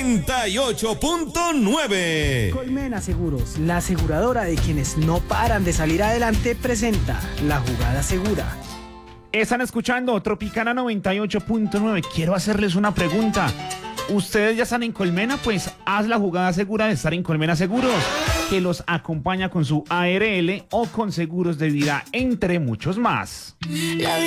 98.9. Colmena Seguros, la aseguradora de quienes no paran de salir adelante, presenta La Jugada Segura. Están escuchando Tropicana 98.9. Quiero hacerles una pregunta. ¿Ustedes ya están en Colmena? Pues haz la jugada segura de estar en Colmena Seguros, que los acompaña con su ARL o con seguros de vida, entre muchos más.